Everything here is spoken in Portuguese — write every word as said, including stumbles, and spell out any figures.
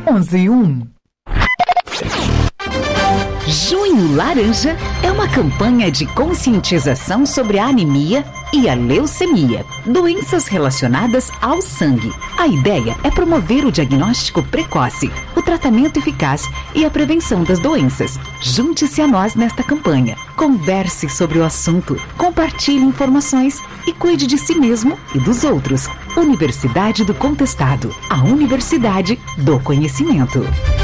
onze um. Junho Laranja é uma campanha de conscientização sobre a anemia e a leucemia, doenças relacionadas ao sangue. A ideia é promover o diagnóstico precoce, o tratamento eficaz e a prevenção das doenças. Junte-se a nós nesta campanha. Converse sobre o assunto, compartilhe informações e cuide de si mesmo e dos outros. Universidade do Contestado, a Universidade do Conhecimento.